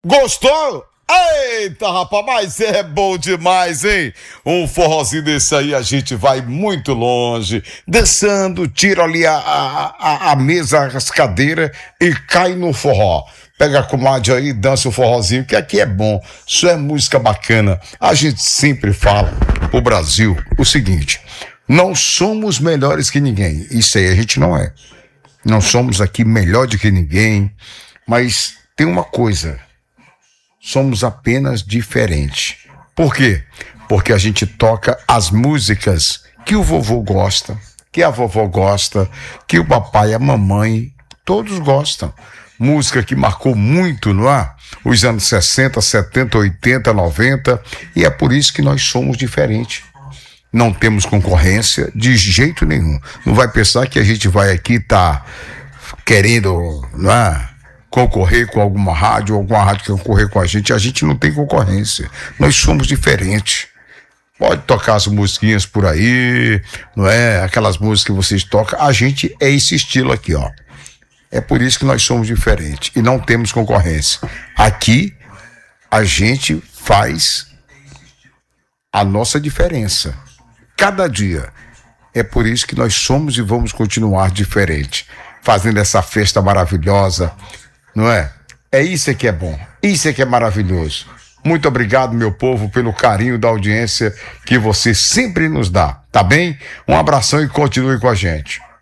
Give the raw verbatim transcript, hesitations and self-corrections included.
Gostou? Eita, rapaz, mas é bom demais, hein? Um forrozinho desse aí, a gente vai muito longe, dançando, tira ali a, a, a, a mesa, as cadeiras e cai no forró. Pega a comadre aí, dança o forrozinho, que aqui é bom, isso é música bacana. A gente sempre fala pro Brasil o seguinte: não somos melhores que ninguém, isso aí a gente não é. Não somos aqui melhor do que ninguém, mas tem uma coisa: somos apenas diferentes. Por quê? Porque a gente toca as músicas que o vovô gosta, que a vovó gosta, que o papai e a mamãe, todos gostam. Música que marcou muito, não é? Os anos sessenta, setenta, oitenta, noventa, e é por isso que nós somos diferentes. Não temos concorrência de jeito nenhum. Não vai pensar que a gente vai aqui tá querendo, não é, concorrer com alguma rádio, ou alguma rádio que concorrer com a gente. A gente não tem concorrência. Nós somos diferentes. Pode tocar as musiquinhas por aí, não é? Aquelas músicas que vocês tocam. A gente é esse estilo aqui, ó. É por isso que nós somos diferentes e não temos concorrência. Aqui a gente faz a nossa diferença cada dia. É por isso que nós somos e vamos continuar diferentes, fazendo essa festa maravilhosa, não é? É isso que é bom, isso é que é maravilhoso. Muito obrigado, meu povo, pelo carinho da audiência que você sempre nos dá, tá bem? Um abração e continue com a gente.